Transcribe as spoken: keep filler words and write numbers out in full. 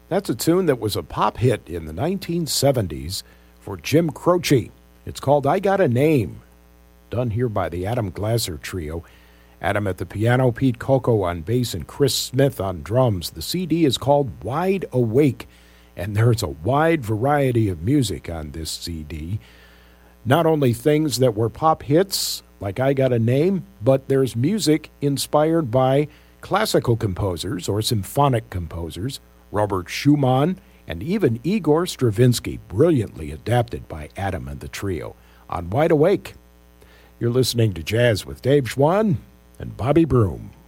That's a tune that was a pop hit in the nineteen seventies for Jim Croce. It's called I Got a Name, done here by the Adam Glasser Trio. Adam at the piano, Pete Coco on bass, and Chris Smith on drums. The C D is called Wide Awake, and there's a wide variety of music on this C D. Not only things that were pop hits, like I Got a Name, but there's music inspired by classical composers or symphonic composers, Robert Schumann, and even Igor Stravinsky, brilliantly adapted by Adam and the Trio on Wide Awake. You're listening to Jazz with Dave Schwann and Bobby Broom.